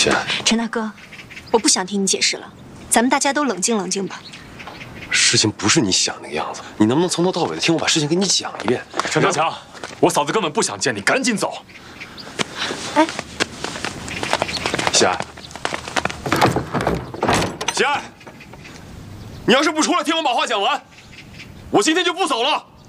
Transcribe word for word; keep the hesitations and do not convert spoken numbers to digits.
喜安， 陈大哥，我不想听你解释了，咱们大家都冷静冷静吧。 事情不是你想那个样子，你能不能从头到尾的听我把事情给你讲一遍？ 陈德强，我嫂子根本不想见你，赶紧走。 哎， 喜安， 喜安，你要是不出来听我把话讲完，我今天就不走了。